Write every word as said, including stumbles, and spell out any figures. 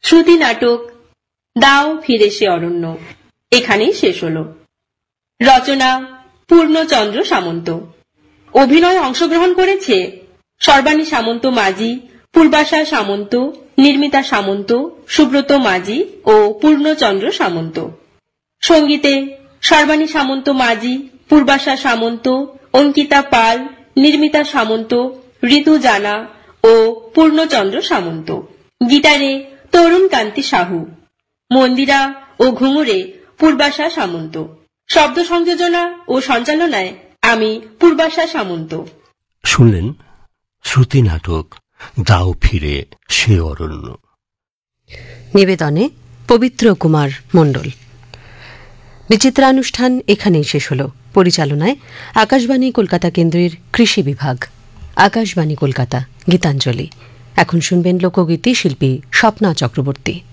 শ্রুতি নাটক দাও ফিরে সে অরণ্য এখানেই শেষ হল। রচনা পূর্ণচন্দ্র সামন্ত। অভিনয়ে অংশগ্রহণ করেছে সর্বাণী সামন্ত মাঝি, পূর্বাশা সামন্ত, নির্মিতা সামন্ত, সুব্রত মাঝি ও পূর্ণচন্দ্র সামন্ত। সঙ্গীতে সর্বাণী সামন্ত মাঝি, পূর্বাশা সামন্ত, অঙ্কিতা পাল, নির্মিতা সামন্ত, ঋতু জানা ও পূর্ণচন্দ্র সামন্ত। গিটারে তরুণ কান্তি সাহু, মন্দিরা ও ঘুঙুরে পূর্বাশা সামন্ত। শব্দ সংযোজনা ও সঞ্চালনায় আমি পূর্বাশা সামন্ত। শুনলেন শ্রুতি নাটক দাও ফিরে সে অরণ্য। নিবেদনে পবিত্র কুমার মণ্ডল। বিচিত্রানুষ্ঠান এখানেই শেষ হল। পরিচালনায় আকাশবাণী কলকাতা কেন্দ্রের কৃষি বিভাগ। আকাশবাণী কলকাতা গীতাঞ্জলি। এখন শুনবেন লোকগীতি শিল্পী স্বপ্না চক্রবর্তী।